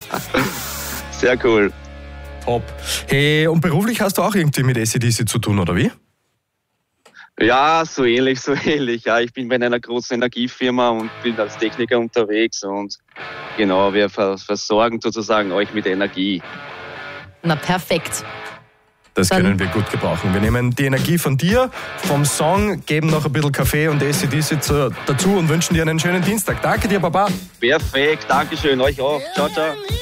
Sehr cool. Top. Hey, und beruflich hast du auch irgendwie mit AC/DC zu tun, oder wie? Ja, so ähnlich. Ja, ich bin bei einer großen Energiefirma und bin als Techniker unterwegs und genau, wir versorgen sozusagen euch mit Energie. Na, perfekt. Das können wir gut gebrauchen. Wir nehmen die Energie von dir, vom Song, geben noch ein bisschen Kaffee und AC/DC dazu und wünschen dir einen schönen Dienstag. Danke dir, Baba. Perfekt, Dankeschön, euch auch. Ciao, ciao.